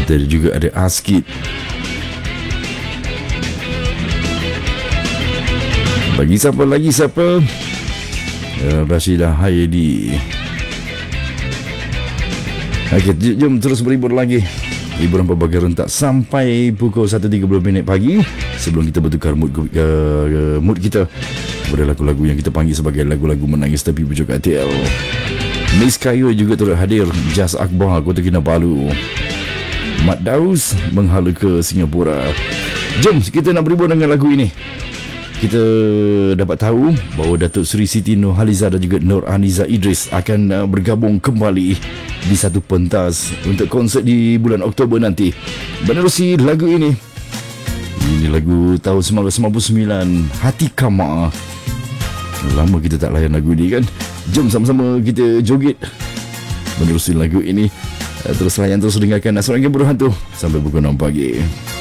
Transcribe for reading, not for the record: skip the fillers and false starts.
Kita juga ada Askit. Bagi siapa? Rasidah Haydi. Okey, jom terus berhibur lagi. Hiburan pelbagai rentak sampai pukul 1.30 pagi. Sebelum kita bertukar mood kita kepada lagu-lagu yang kita panggil sebagai lagu-lagu menangis tapi pujuk ATL. Miss Kayu juga turut hadir. Jas Akbar, Kota Kinabalu. Mat Daus menghala ke Singapura. Jom kita nak berhibur dengan lagu ini. Kita dapat tahu bahawa Datuk Seri Siti Nurhaliza dan juga Nur Aniza Idris akan bergabung kembali di satu pentas untuk konsert di bulan Oktober nanti. Menerusi lagu ini. Ini lagu tahun 1999, Hati Kama. Lama kita tak layan lagu ini kan. Jom sama-sama kita joget menerusi lagu ini. Terus layan, terus dengarkan Asrama Berhantu sampai pukul 6 pagi.